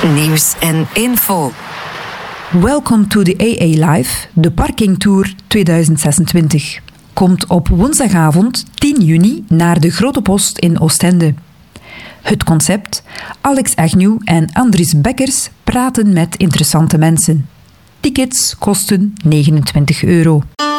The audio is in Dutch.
Nieuws en info. Welcome to the AA Live, de Parking Tour 2026. Komt op woensdagavond 10 juni naar de Grote Post in Oostende. Het concept: Alex Agnew en Andries Bekkers praten met interessante mensen. Tickets kosten €29.